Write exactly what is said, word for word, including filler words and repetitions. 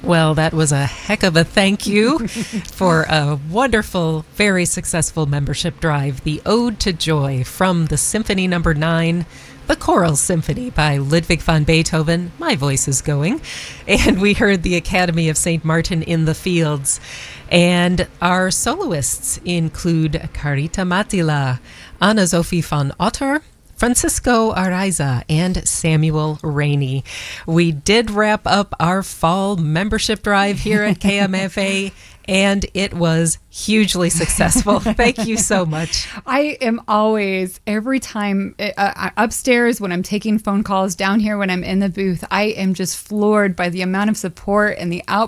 Well, that was a heck of a thank you for a wonderful, very successful membership drive, the Ode to Joy from the Symphony Number Nine, the Choral Symphony by Ludwig van Beethoven. My voice is going. And we heard the Academy of Saint Martin in the Fields. And our soloists include Carita Matila, Anna-Sophie von Otter, Francisco Araiza, and Samuel Rainey. We did wrap up our fall membership drive here at K M F A, and it was hugely successful. Thank you so much. I am always, every time uh, upstairs when I'm taking phone calls, down here when I'm in the booth, I am just floored by the amount of support and the output